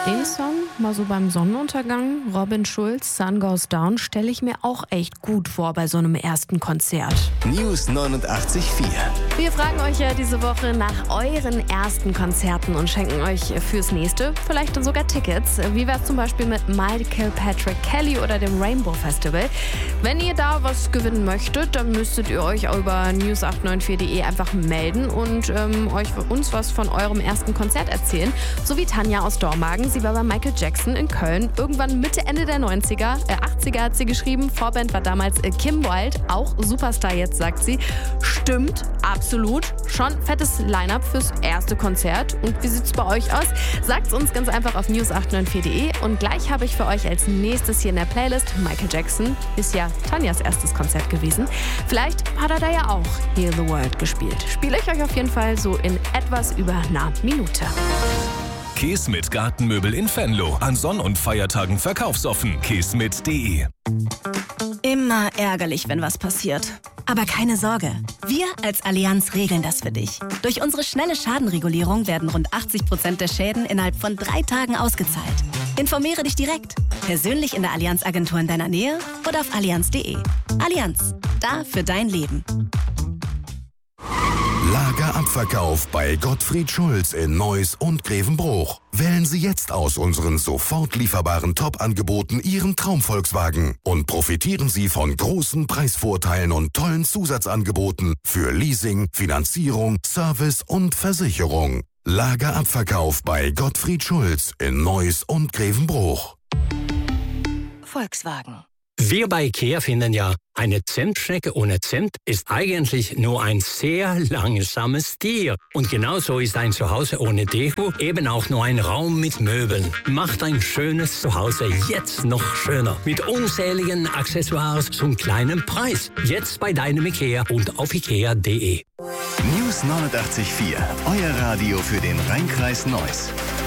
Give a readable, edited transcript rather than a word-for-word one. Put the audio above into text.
Den Song, mal so beim Sonnenuntergang, Robin Schulz, Sun Goes Down, stelle ich mir auch echt gut vor bei so einem ersten Konzert. News 89.4. Wir fragen euch ja diese Woche nach euren ersten Konzerten und schenken euch fürs nächste vielleicht dann sogar Tickets. Wie wär's zum Beispiel mit Michael Patrick Kelly oder dem Rainbow Festival? Wenn ihr da was gewinnen möchtet, dann müsstet ihr euch über news894.de einfach melden und uns was von eurem ersten Konzert erzählen. So wie Tanja aus Dormagen. Sie war bei Michael Jackson in Köln. Irgendwann Mitte, Ende der 80er hat sie geschrieben. Vorband war damals Kim Wilde, auch Superstar jetzt, sagt sie. Stimmt, absolut. Schon fettes Line-Up fürs erste Konzert. Und wie sieht's bei euch aus? Sagt's uns ganz einfach auf news894.de. Und gleich habe ich für euch als nächstes hier in der Playlist Michael Jackson. Ist ja Tanjas erstes Konzert gewesen. Vielleicht hat er da ja auch Heal the World gespielt. Spiele ich euch auf jeden Fall so in etwas über einer Minute. Kismet Gartenmöbel in Venlo. An Sonn- und Feiertagen verkaufsoffen. kismet.de. Immer ärgerlich, wenn was passiert. Aber keine Sorge, wir als Allianz regeln das für dich. Durch unsere schnelle Schadenregulierung werden rund 80% der Schäden innerhalb von 3 Tagen ausgezahlt. Informiere dich direkt, persönlich in der Allianz-Agentur in deiner Nähe oder auf allianz.de. Allianz, da für dein Leben. Lagerabverkauf bei Gottfried Schulz in Neuss und Grevenbruch. Wählen Sie jetzt aus unseren sofort lieferbaren Top-Angeboten Ihren Traum-Volkswagen und profitieren Sie von großen Preisvorteilen und tollen Zusatzangeboten für Leasing, Finanzierung, Service und Versicherung. Lagerabverkauf bei Gottfried Schulz in Neuss und Grevenbruch. Volkswagen. Wir bei IKEA finden ja, eine Zentstrecke ohne Zent ist eigentlich nur ein sehr langsames Tier. Und genauso ist ein Zuhause ohne Deko eben auch nur ein Raum mit Möbeln. Macht ein schönes Zuhause jetzt noch schöner. Mit unzähligen Accessoires zum kleinen Preis. Jetzt bei deinem IKEA und auf ikea.de. News 89.4. Euer Radio für den Rheinkreis Neuss.